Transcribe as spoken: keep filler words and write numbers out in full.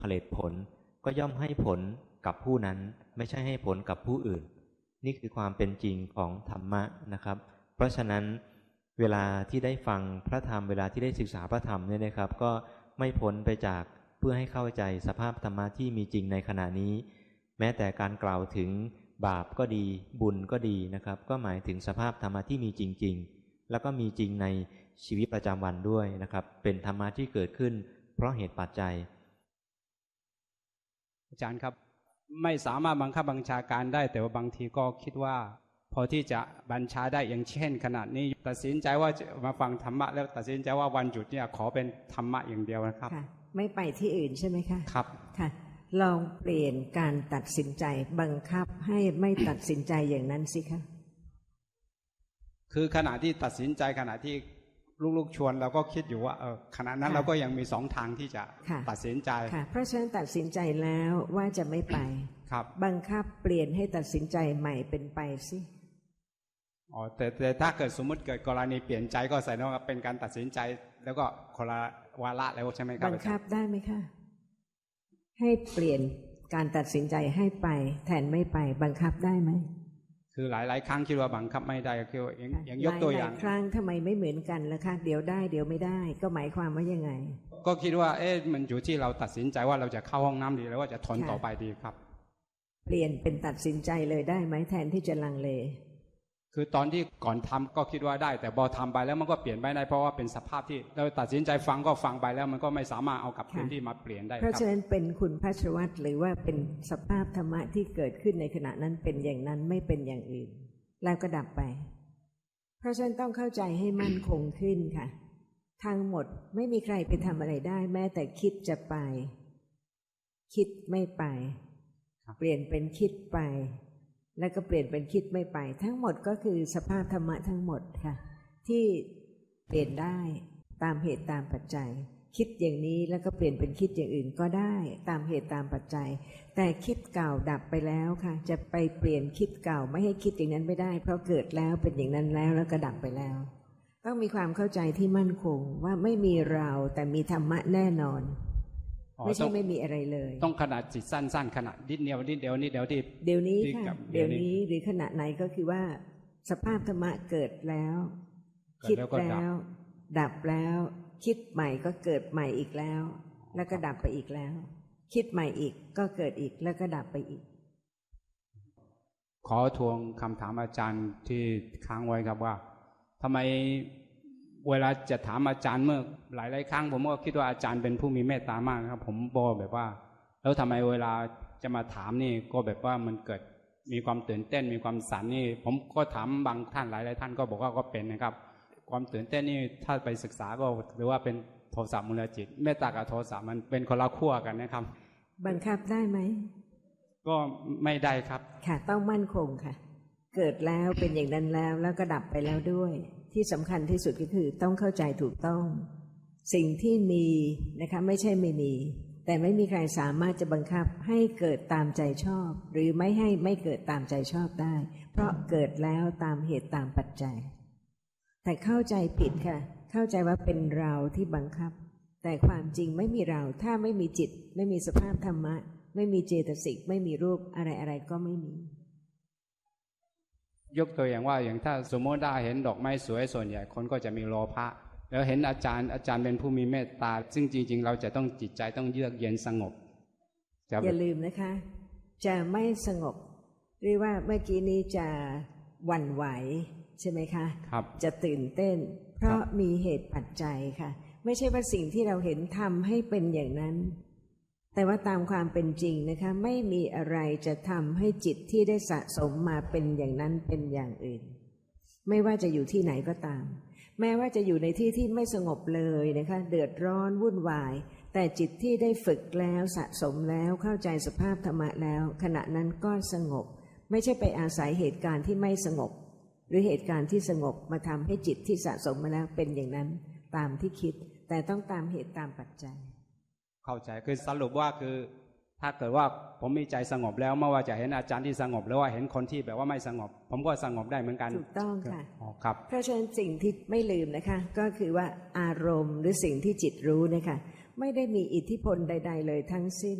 ผลิตผลก็ย่อมให้ผลกับผู้นั้นไม่ใช่ให้ผลกับผู้อื่นนี่คือความเป็นจริงของธรรมะนะครับเพราะฉะนั้นเวลาที่ได้ฟังพระธรรมเวลาที่ได้ศึกษาพระธรรมเนี่ยนะครับก็ไม่พ้นไปจากเพื่อให้เข้าใจสภาพธรรมะที่มีจริงในขณะนี้แม้แต่การกล่าวถึงบาปก็ดีบุญก็ดีนะครับก็หมายถึงสภาพธรรมะที่มีจริงๆแล้วก็มีจริงในชีวิตประจำวันด้วยนะครับเป็นธรรมะที่เกิดขึ้นเพราะเหตุปัจจัยอาจารย์ครับไม่สามารถบังคับบัญชาการได้แต่ว่าบางทีก็คิดว่าพอที่จะบัญชาได้อย่างเช่นขณะนี้ตัดสินใจว่าจะมาฟังธรรมะแล้วตัดสินใจว่าวันหยุดเนี่ยขอเป็นธรรมะอย่างเดียวนะครับค่ะไม่ไปที่อื่นใช่ไหมคะครับค่ะลองเปลี่ยนการตัดสินใจบังคับให้ไม่ตัดสินใจอย่างนั้นสิคะคือขณะที่ตัดสินใจขณะที่ลูกๆชวนเราก็คิดอยู่ว่าเออขณะนั้นเราก็ยังมีสองทางที่จะตัดสินใจค่ะเพราะฉะนั้นตัดสินใจแล้วว่าจะไม่ไปครับบังคับเปลี่ยนให้ตัดสินใจใหม่เป็นไปสิอ๋อแต่แต่ถ้าเกิดสมมุติเกิดกรณีเปลี่ยนใจก็แสดงว่าเป็นการตัดสินใจแล้วก็คนละวาระแล้วใช่ไหมครับบังคับได้ไหมคะให้เปลี่ยนการตัดสินใจให้ไปแทนไม่ไปบังคับได้ไหมคือหลายๆครั้งคิดว่าบังคับไม่ได้ก็คืออย่างยกตัวอย่างหลายครั้งทำไมไม่เหมือนกันล่ะคะเดี๋ยวได้เดี๋ยวไม่ได้ก็หมายความว่ายังไงก็คิดว่าเอ๊ะมันอยู่ที่เราตัดสินใจว่าเราจะเข้าห้องน้ำดีหรือว่าจะทนต่อไปดีครับเปลี่ยนเป็นตัดสินใจเลยได้ไหมแทนที่จะลังเลคือตอนที่ก่อนทำก็คิดว่าได้แต่พอทำไปแล้วมันก็เปลี่ยนไม่ได้เพราะว่าเป็นสภาพที่เราตัดสินใจฟังก็ฟังไปแล้วมันก็ไม่สามารถเอากลับคืนที่มาเปลี่ยนได้เพราะฉะนั้นเป็นคุณภัชวัตรหรือว่าเป็นสภาพธรรมะที่เกิดขึ้นในขณะนั้นเป็นอย่างนั้นไม่เป็นอย่างอื่นแล้วก็ดับไปเพราะฉะนั้นต้องเข้าใจให้มั่นคงขึ้นค่ะทั้งหมดไม่มีใครไปทำอะไรได้แม้แต่คิดจะไปคิดไม่ไปเปลี่ยนเป็นคิดไปแล้วก็เปลี่ยนเป็นคิดไม่ไปทั้งหมดก็คือสภาพธรรมะทั้งหมดค่ะที่เปลี่ยนได้ตามเหตุตามปัจจัยคิดอย่างนี้แล้วก็เปลี่ยนเป็นคิดอย่างอื่นก็ได้ตามเหตุตามปัจจัยแต่คิดเก่าดับไปแล้วค่ะจะไปเปลี่ยนคิดเก่าไม่ให้คิดอย่างนั้นไม่ได้เพราะเกิดแล้วเป็นอย่างนั้นแล้วแล้วก็ดับไปแล้วต้องมีความเข้าใจที่มั่นคงว่าไม่มีเราแต่มีธรรมะแน่นอนไม่ใช่ไม่มีอะไรเลยต้องขนาดจิตสั้นๆขนาดนิดเดียวนิดเดียวนิดเดียวที่เดี๋ยวนี้ค่ะเดี๋ยวนี้หรือขณะไหนก็คือว่าสภาพธรรมะเกิดแล้วคิดแล้วดับแล้วคิดใหม่ก็เกิดใหม่อีกแล้วแล้วก็ดับไปอีกแล้วคิดใหม่อีกก็เกิดอีกแล้วก็ดับไปอีกขอทวงคำถามอาจารย์ที่ค้างไว้ครับว่าทำไมเวลาจะถามอาจารย์เมื่อหลายๆครั้งผมก็คิดว่าอาจารย์เป็นผู้มีเมตตามากครับผมบอกแบบว่าแล้วทำไมเวลาจะมาถามนี่ก็แบบว่ามันเกิดมีความตื่นเต้นมีความสั่นนี่ผมก็ถามบางท่านหลายๆท่านก็บอกว่าก็เป็นนะครับความตื่นเต้นนี่ถ้าไปศึกษาก็หรือว่าเป็นโทสะมูลจิตเมตตากับโทสะมันเป็นคนละขั้วกันนะครับบังคับได้ไหมก็ไม่ได้ครับค่ะต้องมั่นคงค่ะเกิดแล้วเป็นอย่างนั้นแล้วแล้วก็ดับไปแล้วด้วยที่สำคัญที่สุดก็คือต้องเข้าใจถูกต้องสิ่งที่มีนะคะไม่ใช่ไม่มีแต่ไม่มีใครสามารถจะบังคับให้เกิดตามใจชอบหรือไม่ให้ไม่เกิดตามใจชอบได้เพราะเกิดแล้วตามเหตุตามปัจจัยแต่เข้าใจผิดค่ะเข้าใจว่าเป็นเราที่บังคับแต่ความจริงไม่มีเราถ้าไม่มีจิตไม่มีสภาพธรรมะไม่มีเจตสิกไม่มีรูปอะไรอะไรก็ไม่มียกตัวอย่างว่าอย่างถ้าสมมติได้เห็นดอกไม้สวยส่วนใหญ่คนก็จะมีโลภะแล้วเห็นอาจารย์อาจารย์เป็นผู้มีเมตตาซึ่งจริงๆเราจะต้องจิตใจต้องเยือกเย็นสงบอย่าลืมนะคะจะไม่สงบหรือว่าเมื่อกี้นี้จะหวั่นไหวใช่ไหมคะครับจะตื่นเต้นเพราะมีเหตุปัจจัยค่ะไม่ใช่ว่าสิ่งที่เราเห็นทำให้เป็นอย่างนั้นแต่ว่าตามความเป็นจริงนะคะไม่มีอะไรจะทำให้จิตที่ได้สะสมมาเป็นอย่างนั้นเป็นอย่างอื่นไม่ว่าจะอยู่ที่ไหนก็ตามแม้ว่าจะอยู่ในที่ที่ไม่สงบเลยนะคะเดือดร้อนวุ่นวายแต่จิตที่ได้ฝึกแล้วสะสมแล้วเข้าใจสภาพธรรมะแล้วขณะนั้นก็สงบไม่ใช่ไปอาศัยเหตุการณ์ที่ไม่สงบหรือเหตุการณ์ที่สงบมาทำให้จิตที่สะสมมาแล้วเป็นอย่างนั้นตามที่คิดแต่ต้องตามเหตุตามปัจจัยเข้าใจคือสรุปว่าคือถ้าเกิดว่าผมมีใจสงบแล้วไม่ว่าจะเห็นอาจารย์ที่สงบหรือว่าเห็นคนที่แบบว่าไม่สงบผมก็สงบได้เหมือนกันถูกต้องค่ะอ๋อครับเพราะฉะนั้นสิ่งที่ไม่ลืมนะคะก็คือว่าอารมณ์หรือสิ่งที่จิตรู้นะคะไม่ได้มีอิทธิพลใดๆเลยทั้งสิ้น